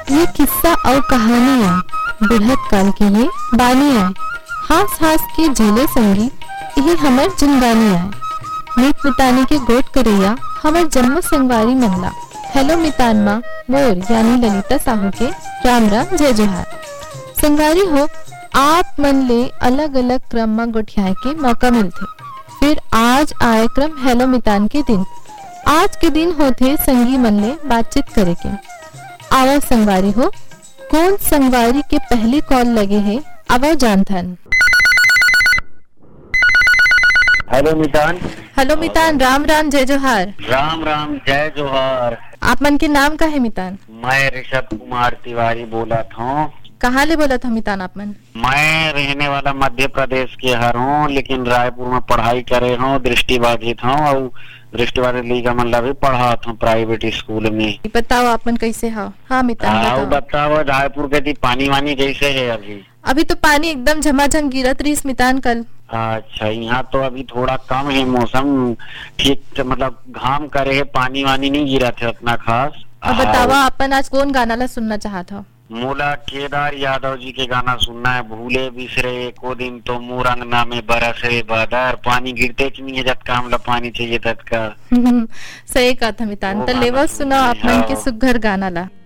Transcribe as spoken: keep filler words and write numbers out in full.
ये किस्सा और कहानी है बुढ़त काल के ये बानी है। हास हास के झेले संगी यही हमर जिंदगानी है। मीत मितानी के गोट करैया हमर जन्म संगवारी मनला। हेलो मितान माँ मोर यानी ललिता साहू के राम राम जय जोहार। संगवारी हो आप मन ले अलग अलग क्रम में गोठियाए के मौका मिलते। फिर आज आए क्रम हेलो मितान के दिन। आज के दिन होते संगी मन ले बातचीत करे के। आवा संगवारी हो कौन संगवारी के पहली कॉल लगे है आवा जानथन। हेलो मितान। हेलो मितान राम राम जय जोहार। राम राम जय जोहार। आप मन के नाम का है मितान? मैं ऋषभ कुमार तिवारी बोला था। कहाँ ले बोला था मितान आप मन? मैं रहने वाला मध्य प्रदेश के हर हूँ, लेकिन रायपुर में पढ़ाई करे हूँ, दृष्टिबाधित हूँ और दृष्टिबाधित लीगा मतलब भी पढ़ा था प्राइवेट स्कूल में। बताओ आप मन कैसे हो? हाँ मितान बताओ बताओ। बताओ रायपुर के दी पानी वानी कैसे है अभी? अभी तो पानी एकदम झमाझम गिरत रही मितान कल। अच्छा यहाँ तो अभी थोड़ा कम है मौसम, ठीक मतलब घाम करे है, पानी वानी नहीं गिरा था उतना खास। अब बताओ आपन आज कौन गाना ला सुनना चाहत हो? मोला केदार यादव जी के गाना सुनना है। भूले बिसरे एको दिन तो मोर अंगना में बरसे बादर। पानी गिरते नहीं है जब काम ला पानी चाहिए तब का। सही कहा था मितान। तो लेवा सुनाओ आप मन के सुघर गाना ला।